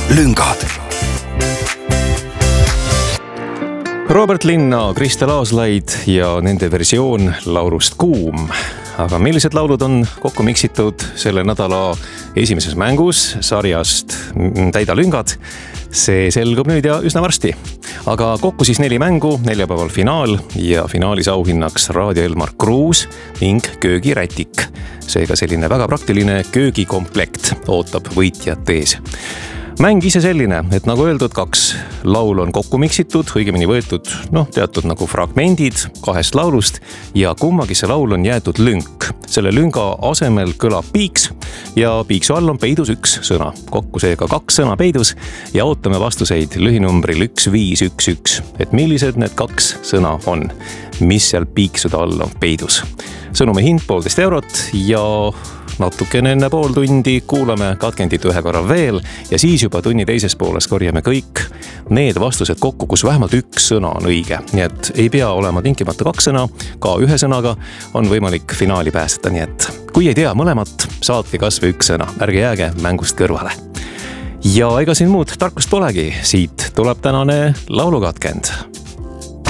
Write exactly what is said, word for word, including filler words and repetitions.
lüngad. Robert Linna, Kristel Aaslaid ja nende versioon laulust Kuum. Aga millised laulud on kokku miksitud selle nädala esimeses mängus sarjast Täida lüngad? See selgub nüüd ja üsna varsti. Aga kokku siis neli mängu, neljapäeval finaal ja finaalis auhinnaks Raadio Elmar Kruus ning köögirätik. Seega selline väga praktiline köögikomplekt ootab võitjat ees. Mäng ise selline, et nagu öeldud, kaks laulu on kokku miksitud, õigemini võetud noh, teatud nagu fragmendid kahest laulust ja kummagisse laul on jäetud lünk. Selle lünga asemel kõlab piiks ja piiksu all on peidus üks sõna. Kokku seega kaks sõna peidus ja ootame vastuseid lühinumbril üks viis üks üks, et millised need kaks sõna on, mis seal piiksude all on peidus. Sõnumi hind poolteist eurot ja natukene enne pool tundi kuulame katkendit ühe korra veel ja siis juba tunni teises pooles korjame kõik need vastused kokku, kus vähemalt üks sõna on õige. Nii et ei pea olema tingimata kaks sõna, ka ühe sõnaga on võimalik finaali pääseda, nii et kui ei tea mõlemat, saatke kas või üks sõna, ärge jääge mängust kõrvale. Ja ega siin muud tarkust polegi, siit tuleb tänane laulukatkend.